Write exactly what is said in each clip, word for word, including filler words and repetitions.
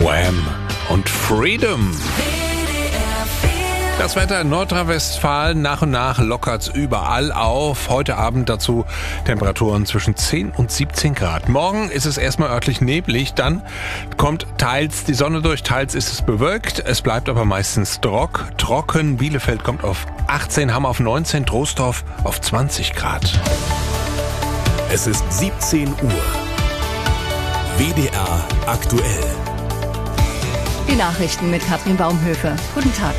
Wham! Und Freedom. Das Wetter in Nordrhein-Westfalen, nach und nach lockert's überall auf. Heute Abend dazu Temperaturen zwischen zehn und siebzehn Grad. Morgen ist es erstmal örtlich neblig, dann kommt teils die Sonne durch, teils ist es bewölkt. Es bleibt aber meistens trock, trocken. Bielefeld kommt auf achtzehn, Hamm auf neunzehn, Troisdorf auf zwanzig Grad. Es ist siebzehn Uhr. W D R aktuell. Die Nachrichten mit Katrin Baumhöfe. Guten Tag.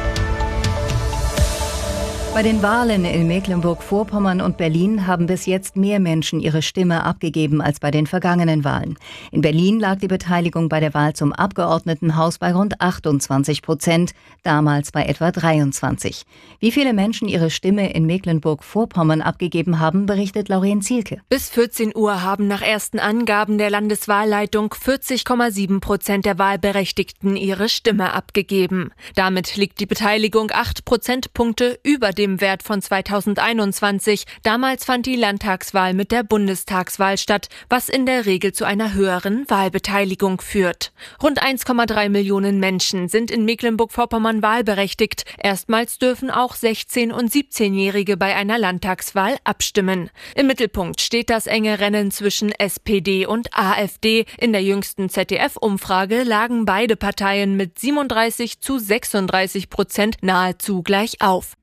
Bei den Wahlen in Mecklenburg-Vorpommern und Berlin haben bis jetzt mehr Menschen ihre Stimme abgegeben als bei den vergangenen Wahlen. In Berlin lag die Beteiligung bei der Wahl zum Abgeordnetenhaus bei rund achtundzwanzig Prozent, damals bei etwa dreiundzwanzig. Wie viele Menschen ihre Stimme in Mecklenburg-Vorpommern abgegeben haben, berichtet Lauren Zielke. Bis vierzehn Uhr haben nach ersten Angaben der Landeswahlleitung vierzig Komma sieben Prozent der Wahlberechtigten ihre Stimme abgegeben. Damit liegt die Beteiligung acht Prozentpunkte über dem Wert von zweitausendeinundzwanzig. Damals fand die Landtagswahl mit der Bundestagswahl statt, was in der Regel zu einer höheren Wahlbeteiligung führt. Rund eins Komma drei Millionen Menschen sind in Mecklenburg-Vorpommern wahlberechtigt. Erstmals dürfen auch sechzehn- und siebzehnjährige bei einer Landtagswahl abstimmen. Im Mittelpunkt steht das enge Rennen zwischen S P D und AfD. In der jüngsten Z D F-Umfrage lagen beide Parteien mit siebenunddreißig zu sechsunddreißig Prozent nahezu gleich auf.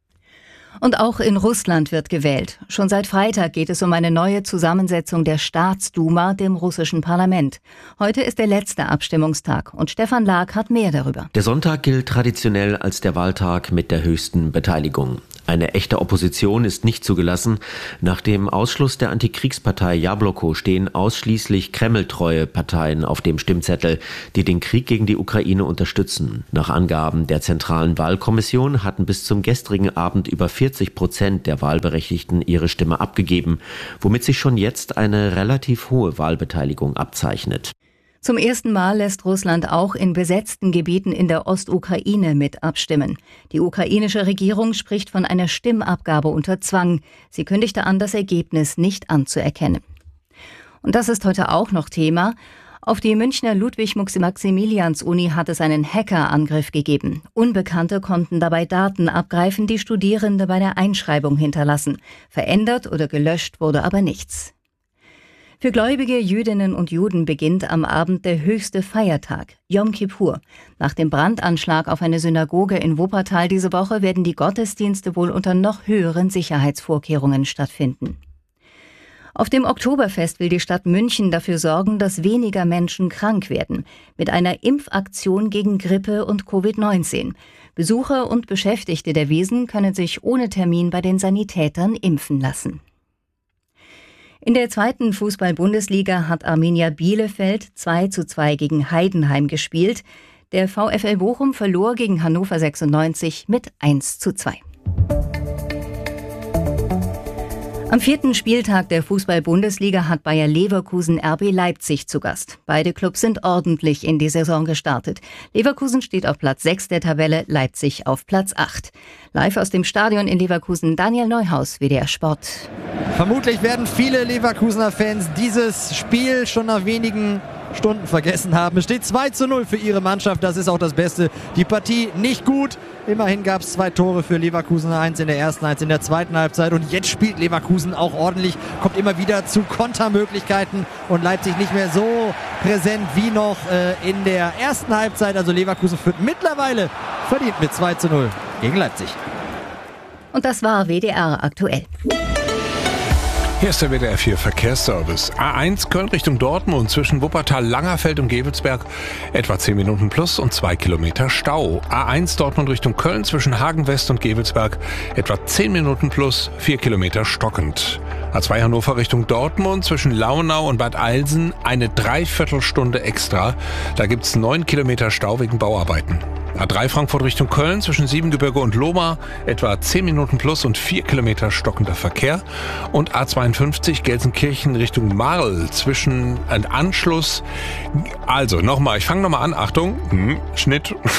Und auch in Russland wird gewählt. Schon seit Freitag geht es um eine neue Zusammensetzung der Staatsduma, dem russischen Parlament. Heute ist der letzte Abstimmungstag und Stefan Lag hat mehr darüber. Der Sonntag gilt traditionell als der Wahltag mit der höchsten Beteiligung. Eine echte Opposition ist nicht zugelassen. Nach dem Ausschluss der Antikriegspartei Jabloko stehen ausschließlich kremltreue Parteien auf dem Stimmzettel, die den Krieg gegen die Ukraine unterstützen. Nach Angaben der Zentralen Wahlkommission hatten bis zum gestrigen Abend über vierzig Prozent der Wahlberechtigten ihre Stimme abgegeben, womit sich schon jetzt eine relativ hohe Wahlbeteiligung abzeichnet. Zum ersten Mal lässt Russland auch in besetzten Gebieten in der Ostukraine mit abstimmen. Die ukrainische Regierung spricht von einer Stimmabgabe unter Zwang. Sie kündigte an, das Ergebnis nicht anzuerkennen. Und das ist heute auch noch Thema. Auf die Münchner Ludwig-Maximilians-Uni hat es einen Hackerangriff gegeben. Unbekannte konnten dabei Daten abgreifen, die Studierende bei der Einschreibung hinterlassen. Verändert oder gelöscht wurde aber nichts. Für gläubige Jüdinnen und Juden beginnt am Abend der höchste Feiertag, Yom Kippur. Nach dem Brandanschlag auf eine Synagoge in Wuppertal diese Woche werden die Gottesdienste wohl unter noch höheren Sicherheitsvorkehrungen stattfinden. Auf dem Oktoberfest will die Stadt München dafür sorgen, dass weniger Menschen krank werden, mit einer Impfaktion gegen Grippe und Covid neunzehn. Besucher und Beschäftigte der Wiesn können sich ohne Termin bei den Sanitätern impfen lassen. In der zweiten Fußball-Bundesliga hat Arminia Bielefeld zwei zu zwei gegen Heidenheim gespielt. Der VfL Bochum verlor gegen Hannover sechsundneunzig mit eins zu zwei. Am vierten Spieltag der Fußball-Bundesliga hat Bayer Leverkusen R B Leipzig zu Gast. Beide Clubs sind ordentlich in die Saison gestartet. Leverkusen steht auf Platz sechs der Tabelle, Leipzig auf Platz acht. Live aus dem Stadion in Leverkusen, Daniel Neuhaus, W D R Sport. Vermutlich werden viele Leverkusener Fans dieses Spiel schon nach wenigen Stunden vergessen haben. Es steht zwei zu null für ihre Mannschaft, das ist auch das Beste. Die Partie nicht gut, immerhin gab es zwei Tore für Leverkusen, eins in der ersten, eins in der zweiten Halbzeit und jetzt spielt Leverkusen auch ordentlich, kommt immer wieder zu Kontermöglichkeiten und Leipzig nicht mehr so präsent wie noch äh, in der ersten Halbzeit. Also Leverkusen führt mittlerweile verdient mit zwei zu null gegen Leipzig. Und das war W D R aktuell. Hier ist der W D R vier Verkehrsservice. A eins Köln Richtung Dortmund zwischen Wuppertal, Langerfeld und Gevelsberg etwa zehn Minuten plus und zwei Kilometer Stau. A eins Dortmund Richtung Köln zwischen Hagen West und Gevelsberg etwa zehn Minuten plus vier Kilometer stockend. A zwei Hannover Richtung Dortmund zwischen Launau und Bad Eilsen eine Dreiviertelstunde extra. Da gibt's neun Kilometer Stau wegen Bauarbeiten. A drei Frankfurt Richtung Köln zwischen Siebengebirge und Lohmar etwa zehn Minuten plus und vier Kilometer stockender Verkehr. Und A zweiundfünfzig Gelsenkirchen Richtung Marl zwischen ein Anschluss. Also nochmal, ich fange nochmal an, Achtung, hm, Schnitt.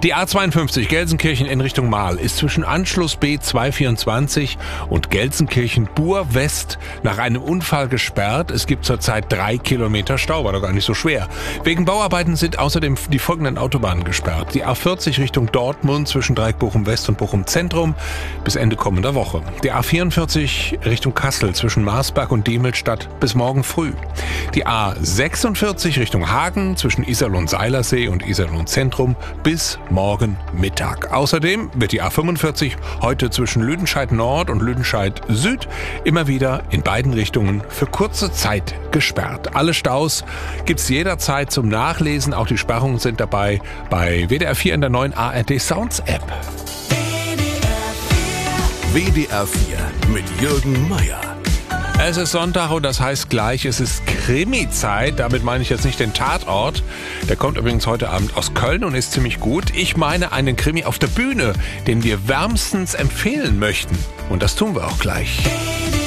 Die A zweiundfünfzig Gelsenkirchen in Richtung Marl ist zwischen Anschluss B zweihundertvierundzwanzig und Gelsenkirchen-Bur West nach einem Unfall gesperrt. Es gibt zurzeit drei Kilometer Stau, war doch gar nicht so schwer. Wegen Bauarbeiten sind außerdem die folgenden Autobahnen gesperrt. Die A vierzig Richtung Dortmund zwischen Dreieck Bochum West und Bochum Zentrum bis Ende kommender Woche. Die A vierundvierzig Richtung Kassel zwischen Marsberg und Diemelstadt bis morgen früh. Die A sechsundvierzig Richtung Hagen zwischen Iserlohn-Seilersee und Iserlohn-Zentrum bis morgen Mittag. Außerdem wird die A fünfundvierzig heute zwischen Lüdenscheid Nord und Lüdenscheid Süd immer wieder in beiden Richtungen für kurze Zeit gesperrt. Alle Staus gibt's jederzeit zum Nachlesen. Auch die Sperrungen sind dabei bei W D R vier in der neuen A R D Sounds App. W D R vier mit Jürgen Meier. Es ist Sonntag und das heißt gleich, es ist Krimi-Zeit. Damit meine ich jetzt nicht den Tatort. Der kommt übrigens heute Abend aus Köln und ist ziemlich gut. Ich meine einen Krimi auf der Bühne, den wir wärmstens empfehlen möchten. Und das tun wir auch gleich.